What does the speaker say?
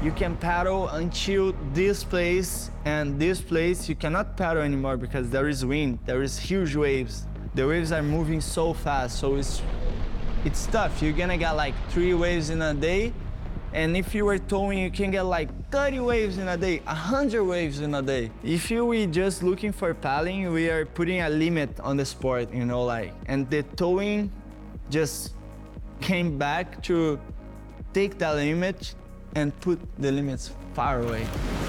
you can paddle until this place, and this place you cannot paddle anymore because there is wind, there is huge waves. The waves are moving so fast, so it's tough. You're gonna get like 3 waves in a day, and if you were towing, you can get like 30 waves in a day, 100 waves in a day. If you were just looking for paddling, we are putting a limit on the sport, you know, like, and the towing just came back to take that limit and put the limits far away.